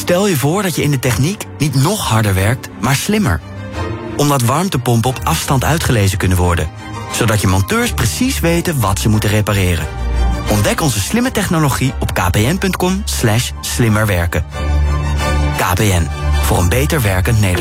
Stel je voor dat je in de techniek niet nog harder werkt, maar slimmer. Omdat warmtepompen op afstand uitgelezen kunnen worden. Zodat je monteurs precies weten wat ze moeten repareren. Ontdek onze slimme technologie op kpn.com/slimmerwerken. KPN, voor een beter werkend Nederland.